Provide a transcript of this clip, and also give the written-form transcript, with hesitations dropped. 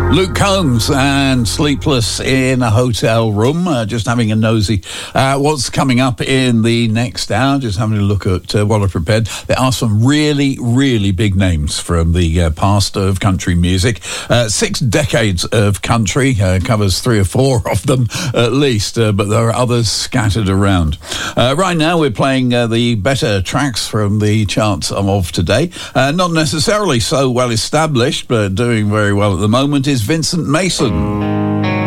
Luke Combs and Sleepless in a Hotel Room. Just having a nosy what's coming up in the next hour. Just having a look at what I've prepared. There are some really, really big names from the past of country music. 6 decades of country, covers 3 or 4 of them at least, but there are others scattered around. Right now we're playing the better tracks from the charts of today. Not necessarily so well established, but doing very well at the moment is Vincent Mason.